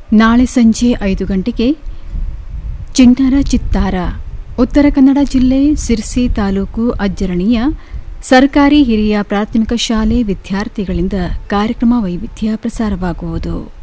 ನಾಳೆ ಸಂಜೆ 5 ಗಂಟೆಗೆ ಚಿಣ್ಣರ ಚಿತ್ತಾರ ಉತ್ತರ ಕನ್ನಡ ಜಿಲ್ಲೆ ಸಿರ್ಸಿ ತಾಲೂಕು ಅಜ್ಜರಣಿಯ ಸರ್ಕಾರಿ ಹಿರಿಯ ಪ್ರಾಥಮಿಕ ಶಾಲೆ ವಿದ್ಯಾರ್ಥಿಗಳಿಂದ ಕಾರ್ಯಕ್ರಮ ವೈವಿಧ್ಯ ಪ್ರಸಾರವಾಗುವುದು.